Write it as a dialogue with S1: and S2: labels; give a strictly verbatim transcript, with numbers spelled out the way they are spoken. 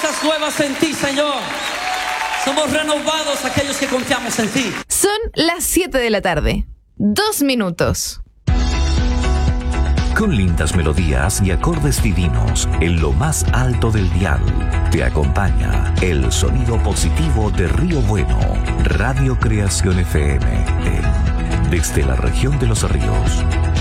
S1: fuerzas nuevas en ti, Señor. Somos renovados aquellos que confiamos en ti.
S2: Son las siete de la tarde. Dos minutos.
S3: Con lindas melodías y acordes divinos en lo más alto del dial, te acompaña el sonido positivo de Río Bueno, Radio Creación F M, en, desde la región de Los Ríos.